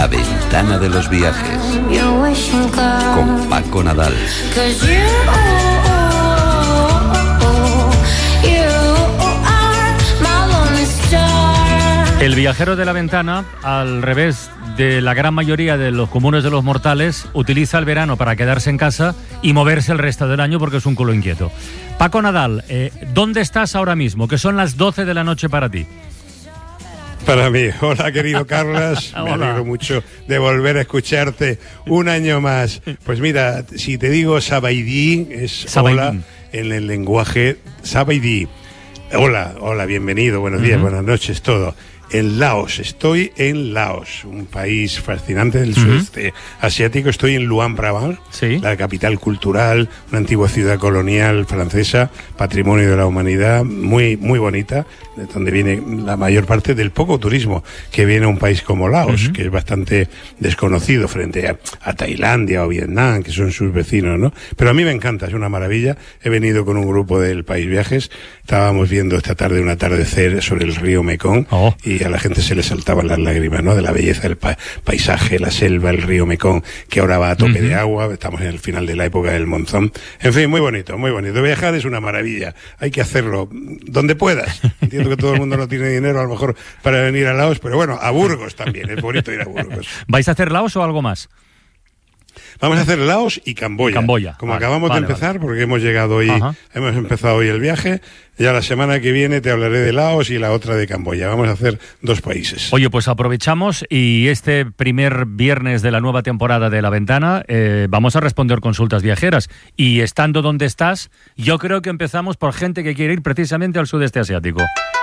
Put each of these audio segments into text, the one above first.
La ventana de los viajes con Paco Nadal. El viajero de la ventana, al revés de la gran mayoría de los comunes de los mortales, utiliza el verano para quedarse en casa y moverse el resto del año porque es un culo inquieto. Paco Nadal, ¿dónde estás ahora mismo? Que son las 12 de la noche para ti. Para mí. Hola, querido Carlas. Me alegro mucho de volver a escucharte un año más. Pues mira, si te digo Sabaidí, es hola en el lenguaje Sabaidí. Hola, bienvenido, buenos días, buenas noches, todo. En Laos, estoy en Laos, un país fascinante del sudeste asiático. Estoy en Luang Prabang, ¿sí? La capital cultural, una antigua ciudad colonial francesa, patrimonio de la humanidad, muy bonita, de donde viene la mayor parte del poco turismo que viene a un país como Laos, que es bastante desconocido frente a Tailandia o Vietnam, que son sus vecinos, ¿no? Pero a mí me encanta, es una maravilla. He venido con un grupo del País Viajes, estábamos viendo esta tarde un atardecer sobre el río Mekong, y a la gente se le saltaban las lágrimas, ¿no? De la belleza del paisaje, la selva, el río Mekong, que ahora va a tope de agua. Estamos en el final de la época del monzón. En fin, muy bonito, muy bonito. Viajar es una maravilla. Hay que hacerlo donde puedas. Entiendo que todo el mundo no tiene dinero, a lo mejor, para venir a Laos, pero bueno, a Burgos también. Es bonito ir a Burgos. ¿Vais a hacer Laos o algo más? Vamos a hacer Laos y Camboya. Como acabamos de empezar, porque hemos llegado hoy, hemos empezado hoy el viaje. Ya la semana que viene te hablaré de Laos y la otra de Camboya. Vamos a hacer 2 países. Oye, pues aprovechamos y este primer viernes de la nueva temporada de La Ventana vamos a responder consultas viajeras. Y estando donde estás, yo creo que empezamos por gente que quiere ir precisamente al sudeste asiático.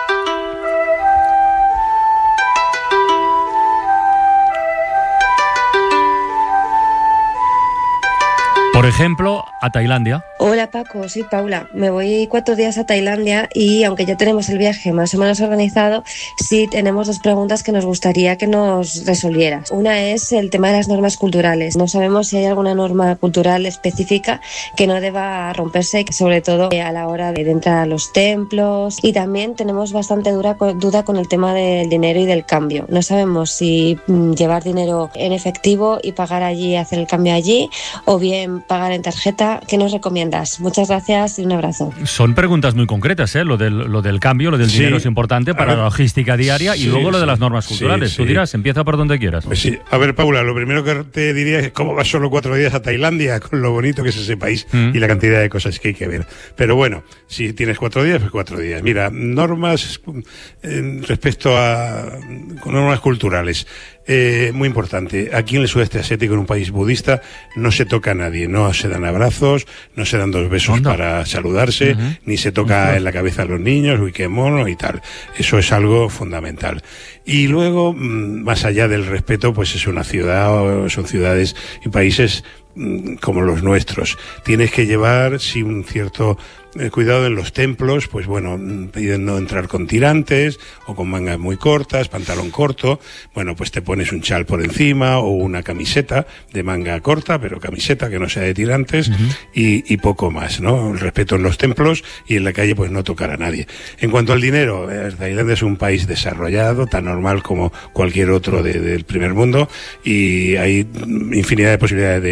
Por ejemplo, a Tailandia. Hola Paco, soy Paula. Me voy 4 días a Tailandia y aunque ya tenemos el viaje más o menos organizado, sí tenemos 2 preguntas que nos gustaría que nos resolvieras. Una es el tema de las normas culturales. No sabemos si hay alguna norma cultural específica que no deba romperse, sobre todo a la hora de entrar a los templos. Y también tenemos bastante duda con el tema del dinero y del cambio. No sabemos si llevar dinero en efectivo y pagar allí, hacer el cambio allí, o bien pagar en tarjeta. ¿Qué nos recomiendas? Muchas gracias y un abrazo. Son preguntas muy concretas, ¿eh? Lo del cambio, lo del dinero es importante para la logística diaria y luego lo de las normas culturales. Tú dirás, empieza por donde quieras. Pues sí. A ver, Paula, lo primero que te diría es cómo vas solo 4 días a Tailandia, con lo bonito que es ese país y la cantidad de cosas que hay que ver. Pero bueno, si tienes 4 días, pues 4 días. Mira, normas respecto a normas culturales. Muy importante, aquí en el sudeste asiático, en un país budista, no se toca a nadie, no se dan abrazos, no se dan 2 besos para saludarse, ni se toca en la cabeza a los niños, uy, qué mono y tal. Eso es algo fundamental. Y luego, más allá del respeto, pues es una ciudad, son ciudades y países como los nuestros. Tienes que llevar, sí, un cierto cuidado en los templos, pues bueno, piden no entrar con tirantes o con mangas muy cortas, pantalón corto. Bueno, pues te pones un chal por encima o una camiseta de manga corta, pero camiseta que no sea de tirantes y poco más, ¿no? El respeto en los templos y en la calle, pues no tocar a nadie. En cuanto al dinero, Tailandia es un país desarrollado, tan normal como cualquier otro del primer mundo, y hay infinidad de posibilidades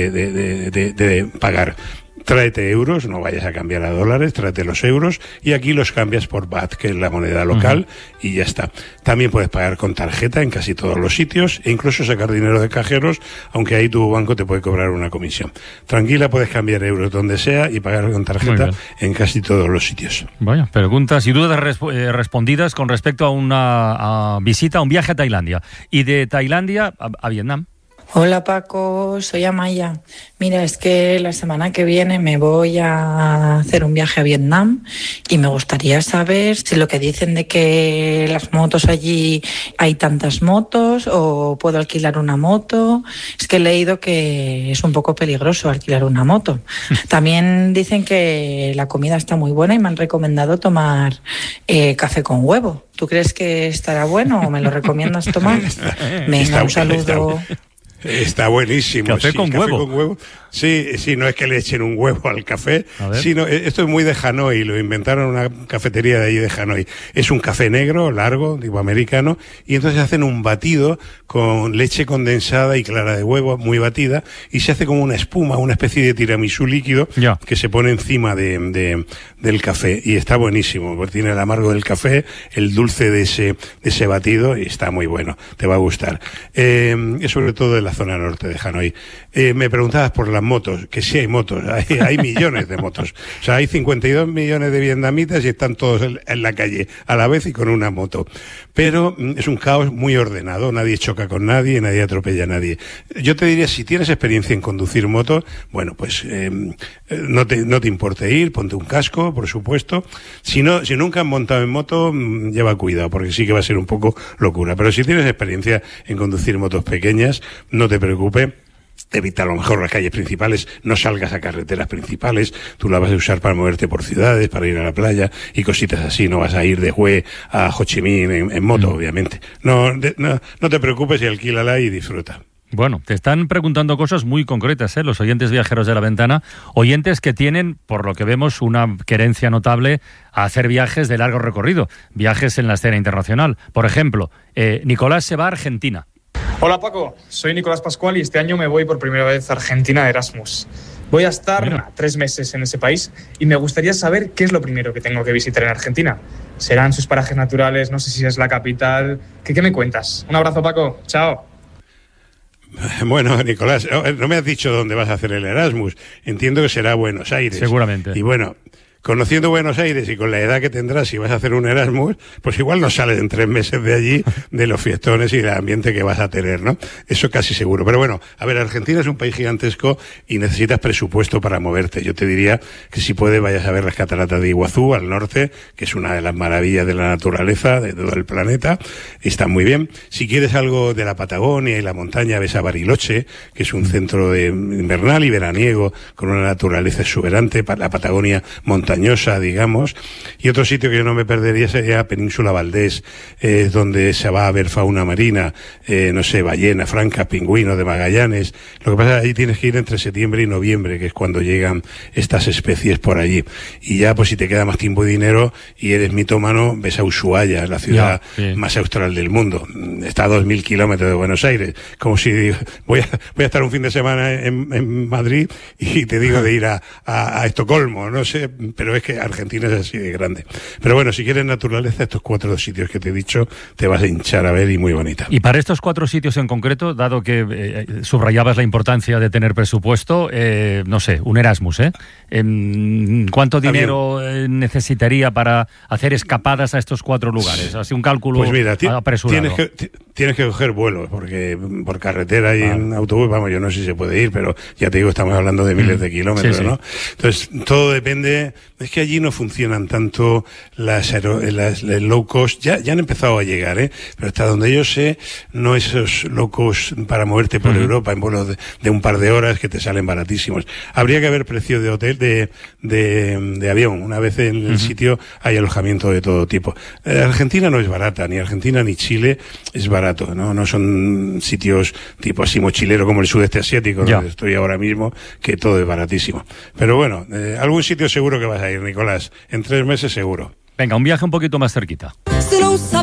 de pagar. Tráete euros, no vayas a cambiar a dólares, tráete los euros y aquí los cambias por baht, que es la moneda local, y ya está. También puedes pagar con tarjeta en casi todos los sitios e incluso sacar dinero de cajeros, aunque ahí tu banco te puede cobrar una comisión. Tranquila, puedes cambiar euros donde sea y pagar con tarjeta en casi todos los sitios. Vaya, preguntas y dudas respondidas con respecto a una visita, a un viaje a Tailandia. Y de Tailandia a Vietnam. Hola Paco, soy Amaya. Mira, es que la semana que viene me voy a hacer un viaje a Vietnam y me gustaría saber si lo que dicen de que las motos allí hay tantas motos o puedo alquilar una moto. Es que he leído que es un poco peligroso alquilar una moto. También dicen que la comida está muy buena y me han recomendado tomar café con huevo. ¿Tú crees que estará bueno o me lo recomiendas tomar? Venga, un saludo. Está buenísimo. Café con huevo. Sí, no es que le echen un huevo al café, sino esto es muy de Hanoi, lo inventaron en una cafetería de allí de Hanoi. Es un café negro, largo, tipo americano, y entonces hacen un batido con leche condensada y clara de huevo muy batida, y se hace como una espuma, una especie de tiramisú líquido que se pone encima del café, y está buenísimo, porque tiene el amargo del café, el dulce de ese batido, y está muy bueno, te va a gustar. Es sobre todo en la zona norte de Hanoi. Me preguntabas por las motos, que sí hay motos, hay millones de motos. O sea, hay 52 millones de vietnamitas y están todos en la calle a la vez y con una moto. Pero es un caos muy ordenado, nadie choca con nadie, nadie atropella a nadie. Yo te diría, si tienes experiencia en conducir moto, bueno, pues no te importe ir, ponte un casco, por supuesto. Si nunca has montado en moto, lleva cuidado, porque sí que va a ser un poco locura. Pero si tienes experiencia en conducir motos pequeñas, no te preocupes. Evita a lo mejor las calles principales, no salgas a carreteras principales, tú la vas a usar para moverte por ciudades, para ir a la playa y cositas así, no vas a ir de Hue a Ho Chi Minh en moto, obviamente. No te preocupes y alquílala y disfruta. Bueno, te están preguntando cosas muy concretas, los oyentes viajeros de La Ventana, oyentes que tienen, por lo que vemos, una querencia notable a hacer viajes de largo recorrido, viajes en la escena internacional. Por ejemplo, Nicolás se va a Argentina. Hola Paco, soy Nicolás Pascual y este año me voy por primera vez a Argentina de Erasmus. Voy a estar 3 meses en ese país y me gustaría saber qué es lo primero que tengo que visitar en Argentina. ¿Serán sus parajes naturales? No sé si es la capital. ¿Qué me cuentas? Un abrazo, Paco. Chao. Bueno, Nicolás, no me has dicho dónde vas a hacer el Erasmus. Entiendo que será Buenos Aires. Seguramente. Y bueno, conociendo Buenos Aires y con la edad que tendrás si vas a hacer un Erasmus, pues igual no sales en 3 meses de allí de los fiestones y del ambiente que vas a tener, ¿no? Eso casi seguro. Pero bueno, a ver, Argentina es un país gigantesco y necesitas presupuesto para moverte. Yo te diría que si puedes vayas a ver las cataratas de Iguazú al norte, que es una de las maravillas de la naturaleza de todo el planeta, y está muy bien. Si quieres algo de la Patagonia y la montaña, ves a Bariloche, que es un centro invernal y veraniego con una naturaleza exuberante, la Patagonia montañosa, digamos, y otro sitio que yo no me perdería sería Península Valdés, donde se va a ver fauna marina, no sé, ballena, francas, pingüinos de Magallanes. Lo que pasa es que ahí tienes que ir entre septiembre y noviembre, que es cuando llegan estas especies por allí. Y ya, pues si te queda más tiempo y dinero y eres mitómano, ves a Ushuaia, la ciudad más austral del mundo. Está a 2.000 kilómetros de Buenos Aires. Como si digo, voy a estar un fin de semana en Madrid y te digo de ir a Estocolmo, no sé, pero es que Argentina es así de grande. Pero bueno, si quieres naturaleza, estos 4 sitios que te he dicho te vas a hinchar a ver y muy bonita. Y para estos 4 sitios en concreto, dado que subrayabas la importancia de tener presupuesto, no sé, un Erasmus, ¿cuánto dinero necesitaría para hacer escapadas a estos 4 lugares? Así un cálculo pues mira, apresurado. Tienes que coger vuelos, porque por carretera y en autobús, vamos, yo no sé si se puede ir, pero ya te digo, estamos hablando de miles de kilómetros, ¿no? Entonces, todo depende. Es que allí no funcionan tanto las low cost, ya han empezado a llegar, pero hasta donde yo sé, no esos low cost para moverte por Europa en vuelos de un par de horas que te salen baratísimos. Habría que haber precio de hotel, de avión. Una vez en el sitio hay alojamiento de todo tipo. Argentina no es barata, ni Argentina ni Chile es barato, ¿no? No son sitios tipo así mochilero como el sudeste asiático, donde estoy ahora mismo, que todo es baratísimo. Pero bueno, algún sitio seguro que vas a ir, Nicolás. En 3 meses seguro. Venga, un viaje un poquito más cerquita.